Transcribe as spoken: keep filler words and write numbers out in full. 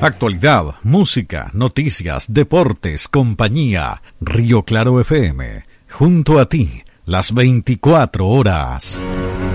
Actualidad, música, noticias, deportes, compañía. Río Claro F M. Junto a ti, las veinticuatro horas.